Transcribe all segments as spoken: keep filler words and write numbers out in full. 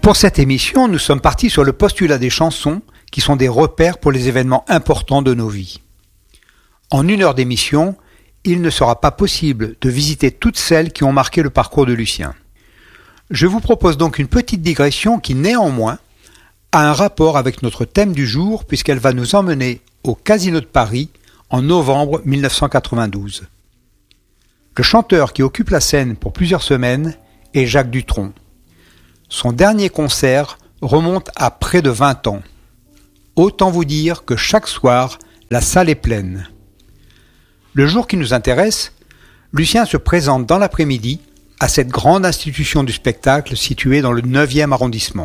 Pour cette émission, nous sommes partis sur le postulat des chansons qui sont des repères pour les événements importants de nos vies. En une heure d'émission, il ne sera pas possible de visiter toutes celles qui ont marqué le parcours de Lucien. Je vous propose donc une petite digression qui, néanmoins, a un rapport avec notre thème du jour puisqu'elle va nous emmener au Casino de Paris en novembre mille neuf cent quatre-vingt-douze. Le chanteur qui occupe la scène pour plusieurs semaines est Jacques Dutronc. Son dernier concert remonte à près de vingt ans. Autant vous dire que chaque soir, la salle est pleine. Le jour qui nous intéresse, Lucien se présente dans l'après-midi à cette grande institution du spectacle située dans le neuvième arrondissement.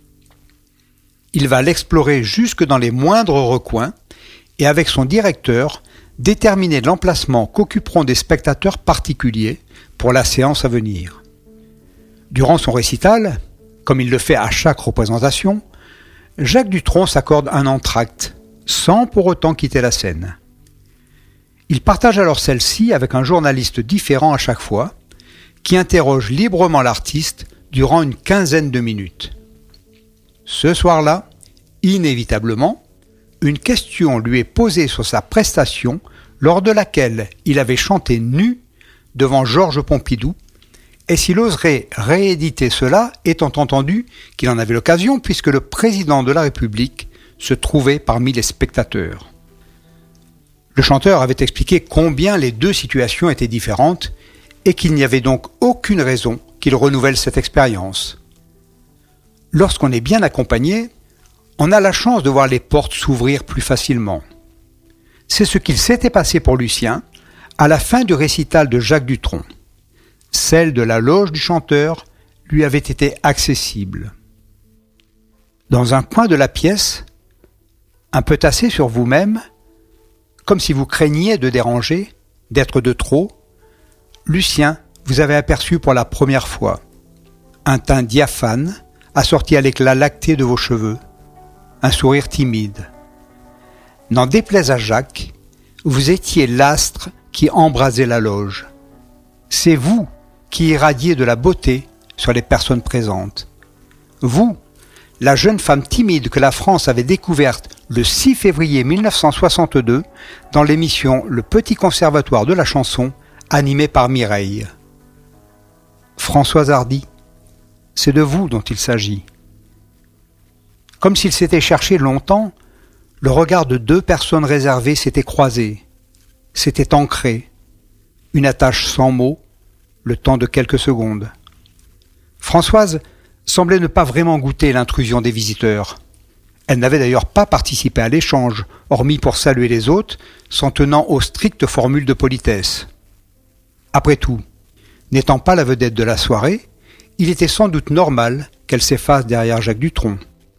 Il va l'explorer jusque dans les moindres recoins et avec son directeur, déterminer l'emplacement qu'occuperont des spectateurs particuliers pour la séance à venir. Durant son récital, comme il le fait à chaque représentation, Jacques Dutronc s'accorde un entracte, sans pour autant quitter la scène. Il partage alors celle-ci avec un journaliste différent à chaque fois, qui interroge librement l'artiste durant une quinzaine de minutes. Ce soir-là, inévitablement, une question lui est posée sur sa prestation lors de laquelle il avait chanté nu devant Georges Pompidou, et s'il oserait rééditer cela, étant entendu qu'il en avait l'occasion puisque le président de la République se trouvait parmi les spectateurs. Le chanteur avait expliqué combien les deux situations étaient différentes et qu'il n'y avait donc aucune raison qu'il renouvelle cette expérience. Lorsqu'on est bien accompagné, on a la chance de voir les portes s'ouvrir plus facilement. C'est ce qu'il s'était passé pour Lucien à la fin du récital de Jacques Dutronc. Celle de la loge du chanteur lui avait été accessible. Dans un coin de la pièce, un peu tassé sur vous-même, comme si vous craigniez de déranger, d'être de trop, Lucien vous avait aperçu pour la première fois. Un teint diaphane, assorti à l'éclat lacté de vos cheveux, un sourire timide. N'en déplaise à Jacques, vous étiez l'astre qui embrasait la loge. C'est vous qui irradiez de la beauté sur les personnes présentes. Vous, la jeune femme timide que la France avait découverte le six février mille neuf cent soixante-deux dans l'émission Le Petit Conservatoire de la chanson, animée par Mireille. Françoise Hardy, c'est de vous dont il s'agit. Comme s'il s'était cherché longtemps, le regard de deux personnes réservées s'était croisé, s'était ancré, une attache sans mots, le temps de quelques secondes. Françoise semblait ne pas vraiment goûter l'intrusion des visiteurs. Elle n'avait d'ailleurs pas participé à l'échange, hormis pour saluer les hôtes, s'en tenant aux strictes formules de politesse. Après tout, n'étant pas la vedette de la soirée, il était sans doute normal qu'elle s'efface derrière Jacques Dutronc.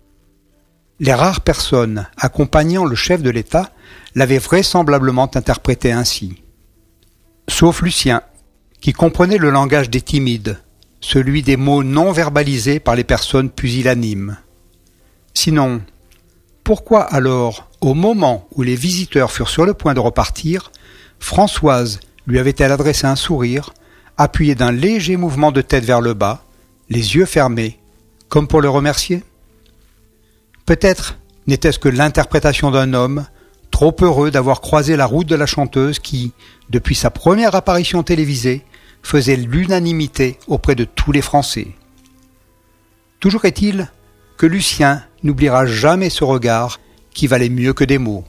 Les rares personnes accompagnant le chef de l'État l'avaient vraisemblablement interprété ainsi. Sauf Lucien, qui comprenait le langage des timides, celui des mots non verbalisés par les personnes pusillanimes. Sinon, pourquoi alors, au moment où les visiteurs furent sur le point de repartir, Françoise lui avait-elle adressé un sourire, appuyé d'un léger mouvement de tête vers le bas, les yeux fermés, comme pour le remercier ? Peut-être n'était-ce que l'interprétation d'un homme, trop heureux d'avoir croisé la route de la chanteuse qui, depuis sa première apparition télévisée, faisait l'unanimité auprès de tous les Français. Toujours est-il que Lucien n'oubliera jamais ce regard qui valait mieux que des mots.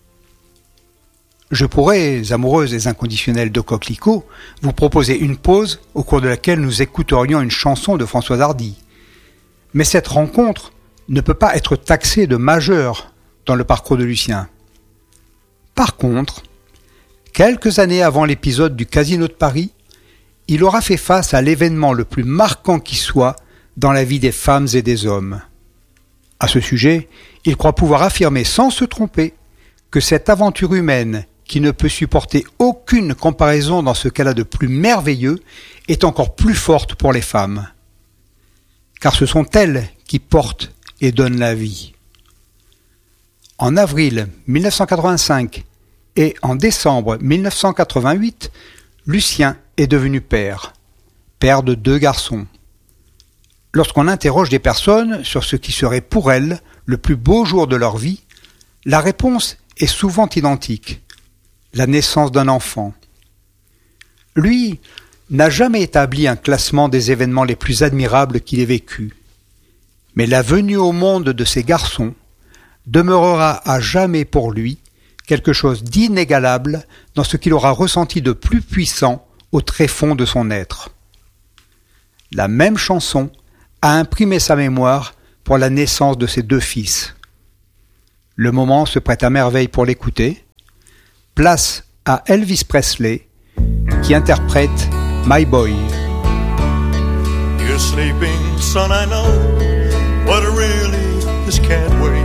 Je pourrais, amoureuse et inconditionnelle de Coquelicot, vous proposer une pause au cours de laquelle nous écouterions une chanson de Françoise Hardy. Mais cette rencontre ne peut pas être taxée de majeure dans le parcours de Lucien. Par contre, quelques années avant l'épisode du Casino de Paris, il aura fait face à l'événement le plus marquant qui soit dans la vie des femmes et des hommes. À ce sujet, il croit pouvoir affirmer sans se tromper que cette aventure humaine, qui ne peut supporter aucune comparaison dans ce qu'elle a de plus merveilleux, est encore plus forte pour les femmes. Car ce sont elles qui portent et donnent la vie. En avril mille neuf cent quatre-vingt-cinq et en décembre mille neuf cent quatre-vingt-huit, Lucien est devenu père, père de deux garçons. Lorsqu'on interroge des personnes sur ce qui serait pour elles le plus beau jour de leur vie, la réponse est souvent identique. La naissance d'un enfant. Lui n'a jamais établi un classement des événements les plus admirables qu'il ait vécus. Mais la venue au monde de ces garçons demeurera à jamais pour lui quelque chose d'inégalable dans ce qu'il aura ressenti de plus puissant au tréfonds de son être. La même chanson a imprimé sa mémoire pour la naissance de ses deux fils. Le moment se prête à merveille pour l'écouter. Place à Elvis Presley, qui interprète My Boy. You're sleeping, son, I know, but really this can't wait.